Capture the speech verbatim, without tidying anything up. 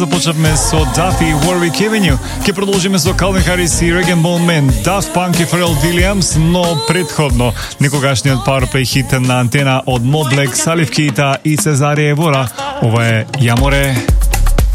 Започнавме со Duffy и Warwick Avenue. Ке продолжиме со Calvin Harris и Rag and Bone Man, Daft Punk и Pharrell Williams, но предходно некогашниот Powerplay хит на антена од Mo Black, Salif Keita и Cesare Evora. Ова е Јаморе.